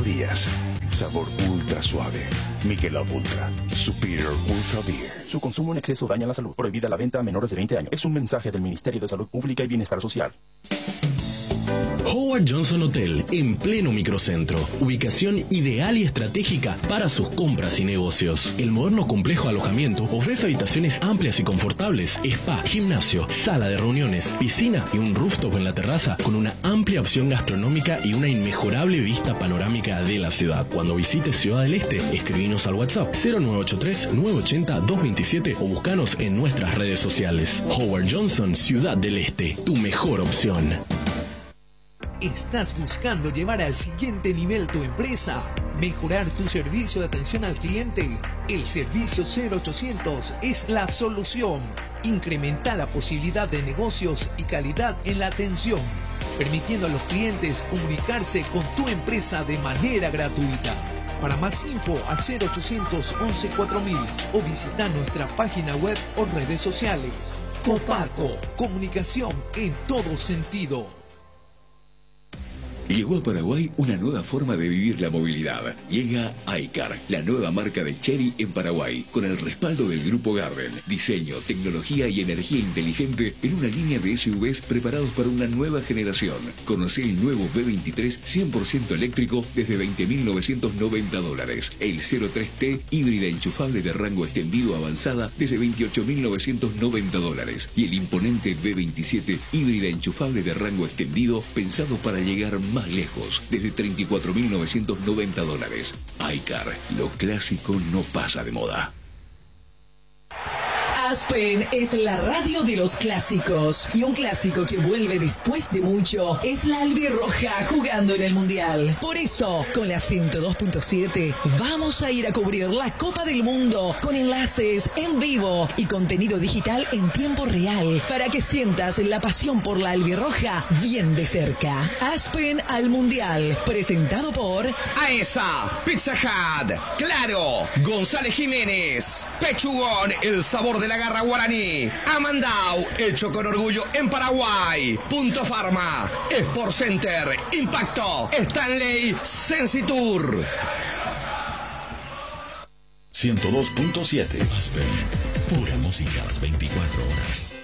calorías. Sabor ultra suave. Michelob Ultra. Superior Ultra Beer. Su consumo en exceso daña la salud. Prohibida la venta a menores de 20 años. Es un mensaje del Ministerio de Salud Pública y Bienestar Social. Howard Johnson Hotel, en pleno microcentro. Ubicación ideal y estratégica para sus compras y negocios. El moderno complejo de alojamiento ofrece habitaciones amplias y confortables, spa, gimnasio, sala de reuniones, piscina y un rooftop en la terraza con una amplia opción gastronómica y una inmejorable vista panorámica de la ciudad. Cuando visites Ciudad del Este, escribinos al WhatsApp 0983-980-227 o buscanos en nuestras redes sociales. Howard Johnson, Ciudad del Este, tu mejor opción. ¿Estás buscando llevar al siguiente nivel tu empresa? ¿Mejorar tu servicio de atención al cliente? El servicio 0800 es la solución. Incrementa la posibilidad de negocios y calidad en la atención, permitiendo a los clientes comunicarse con tu empresa de manera gratuita. Para más info al 0800 11 4000 o visita nuestra página web o redes sociales. Copaco, comunicación en todo sentido. Llegó a Paraguay una nueva forma de vivir la movilidad. Llega iCar, la nueva marca de Chery en Paraguay, con el respaldo del Grupo Garden. Diseño, tecnología y energía inteligente en una línea de SUVs preparados para una nueva generación. Conocé el nuevo B23 100% eléctrico desde $20.990. El 03T híbrida enchufable de rango extendido avanzada desde $28.990. Y el imponente B27 híbrida enchufable de rango extendido pensado para llegar más lejos, desde $34.990. iCar, lo clásico no pasa de moda. Aspen es la radio de los clásicos, y un clásico que vuelve después de mucho es la albirroja jugando en el Mundial. Por eso, con la 102.7 vamos a ir a cubrir la Copa del Mundo con enlaces en vivo y contenido digital en tiempo real para que sientas la pasión por la albirroja bien de cerca. Aspen al Mundial, presentado por AESA, Pizza Hut, Claro, González Jiménez, Pechugón, el sabor de la garra guaraní, Amandau, hecho con orgullo en Paraguay, Punto Pharma, Sport Center, Impacto, Stanley, Sensitour. 102.7 Aspen, pura música a las 24 horas.